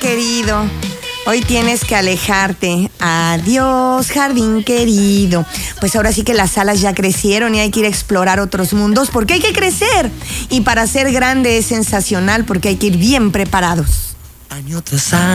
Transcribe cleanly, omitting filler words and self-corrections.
querido. Hoy tienes que alejarte. Adiós, jardín querido. Pues ahora sí que las alas ya crecieron y hay que ir a explorar otros mundos porque hay que crecer. Y para ser grande es sensacional porque hay que ir bien preparados. Año tras año.